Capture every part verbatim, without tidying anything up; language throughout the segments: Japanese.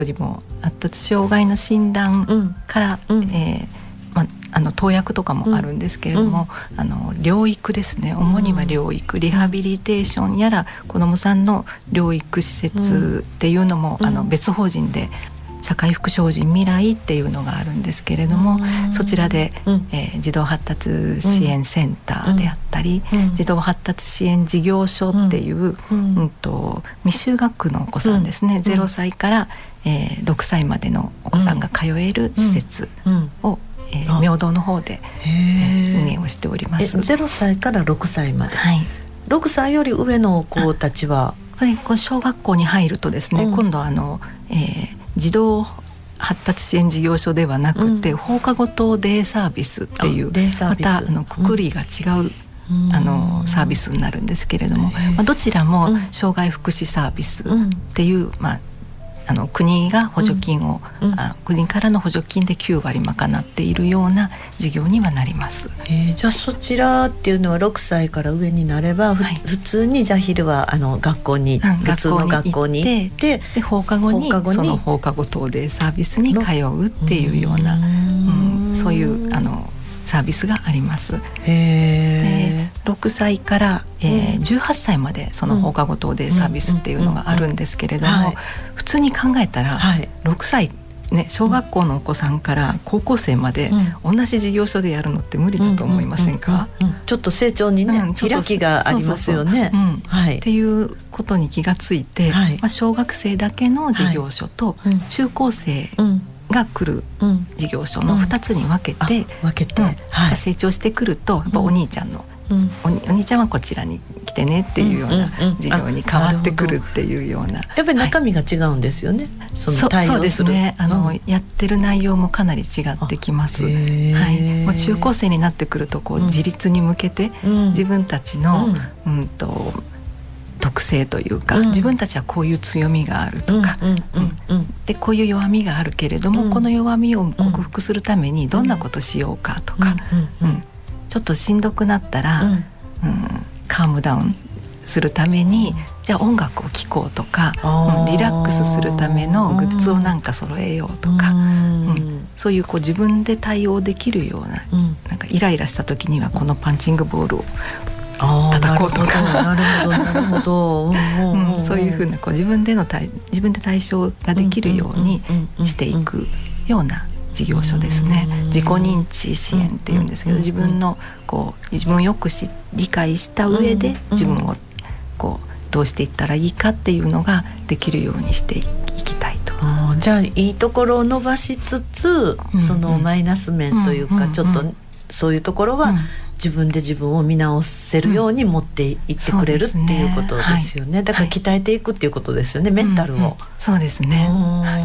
よりも発達障害の診断から、うんえーま、あの投薬とかもあるんですけれども、うん、あの療育ですね。主には療育、リハビリテーションやら子どもさんの療育施設っていうのも、うん、あの別法人で社会福祉法人未来っていうのがあるんですけれども、うん、そちらで、うんえー、児童発達支援センターであったり、うん、児童発達支援事業所っていう、うんうん、と未就学のお子さんですね、うん、ゼロさいから、えー、ろくさいまでのお子さんが通える施設を、うんえー、明道の方で、えー、運営をしております。 ゼロさいからろくさいまで、はい、ろくさいより上の子たちはこれこう小学校に入るとですね、うん、今度あの、えー児童発達支援事業所ではなくて、うん、放課後等デイサービスっていうまたあのくくりが違う、うん、あのサービスになるんですけれども、まあ、どちらも障害福祉サービスっていう、うんまあ、あの国が補助金を、うん、あ国からの補助金できゅうわり賄っているような事業にはなります。 えー、じゃあそちらっていうのはろくさいから上になれば、はい、普通にじゃあ昼はあの学校に、うん、普通の学校に行ってで放課後に放課後にその放課後等デイサービスに通うっていうような、うん、そういうあのサービスがあります。 へでろくさいから、えー、じゅうはっさいまでその放課後等デイサービスっていうのがあるんですけれども、はい、普通に考えたら、はい、ろくさい、ね、小学校のお子さんから高校生まで同じ事業所でやるのって無理だと思いませんか？ ちょっと成長にね、うん、開きがありますよね。 っていうことに気がついて、はいまあ、小学生だけの事業所と中高生、うんが来る事業所のふたつに分けて、うん、 分けて、うんはい、成長してくるとやっぱお兄ちゃんの、うん、お, お兄ちゃんはこちらに来てねっていうような事業に変わってくるっていうような、 やっぱり中身が違うんですよね、はい、その対応する。 そうですね、あの、うん、やってる内容もかなり違ってきます。はい、もう中高生になってくるとこう、うん、自立に向けて、うん、自分たちの、うんうんと特性というか、うん、自分たちはこういう強みがあるとか、うんうんうん、でこういう弱みがあるけれども、うん、この弱みを克服するためにどんなことしようかとか、うんうんうん、ちょっとしんどくなったら、うんうん、カームダウンするために、うん、じゃあ音楽を聴こうとか、うん、リラックスするためのグッズをなんか揃えようとか、うんうん、そういうこう自分で対応できるような、うん、なんかイライラした時にはこのパンチングボールを叩こうとか、 なるほどなるほど、 うんうん、そういうふうなこう自分での対自分で対処ができるようにしていくような事業所ですね。自己認知支援っていうんですけど、自分のこう自分をよくし理解した上で自分をこうどうしていったらいいかっていうのができるようにしていきたいと。 あ、じゃあいいところを伸ばしつつ、うんうん、そのマイナス面というか、うんうん、ちょっとそういうところは、うん、自分で自分を見直せるように持っていってくれる、うん、っていうことですよね、はい、だから鍛えていくっていうことですよね、はい、メンタルを、うんうん、 そうですね、はい、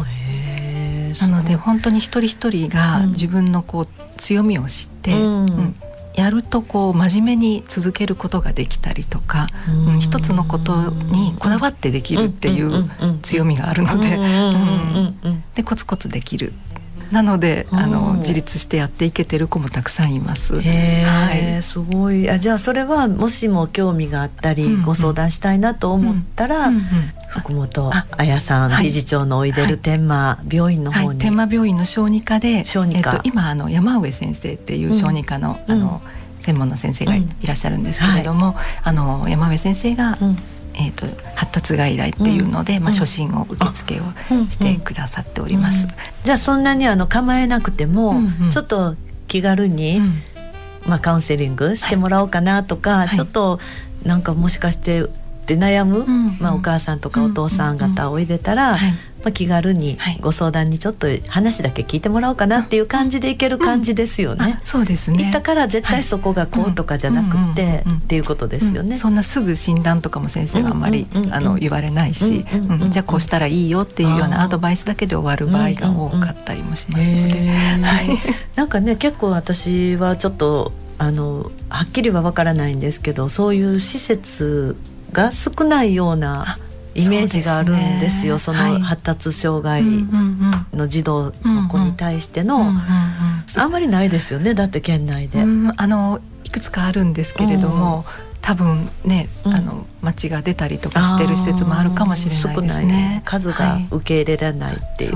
なので本当に一人一人が自分のこう強みを知って、うんうん、やるとこう真面目に続けることができたりとか、うんうん、一つのことにこだわってできるっていう強みがあるので、でコツコツできる。なのであの自立してやっていけてる子もたくさんいます。 へー、はい、すごい。あ、じゃあそれはもしも興味があったり、うんうん、ご相談したいなと思ったら、うんうん、福本彩さん、はい、理事長のおいでる天満病院の方に、はい、天満病院の小児科で小児科、えー、と今あの山上先生っていう小児科の、うん、あの専門の先生がいらっしゃるんですけれども、うんはい、あの山上先生が、うんえー、と発達外来っていうので、うんまあ、初診を受付をしてくださっております、うんうん、 じゃあそんなにあの構えなくても、うんうん、ちょっと気軽に、うんまあ、カウンセリングしてもらおうかなとか、はい、ちょっとなんかもしかしてって悩む、うんまあ、お母さんとかお父さん方おいでたら、うんうんうんはいまあ、気軽にご相談にちょっと話だけ聞いてもらおうかなっていう感じでいける感じですよね、 うん、そうですね。 行ったから絶対そこがこうとかじゃなくて、はい、っていうことですよね、うん、 そんなすぐ診断とかも先生があんまり、うんうんうん、あの言われないし、うんうんうんうん、じゃあこうしたらいいよっていうようなアドバイスだけで終わる場合が多かったりもしますので、うんうんうんはい、 なんかね結構私はちょっとあのはっきりは分からないんですけど、そういう施設が少ないようなイメージがあるんですよ。 そ, です、ね、その発達障害の児童の子に対してのあんまりないですよね。だって県内で、 うん、あのいくつかあるんですけれども、 多分ね、うん、あの町が出たりとかしてる施設もあるかもしれないですね。 数が受け入れられないっていう、はい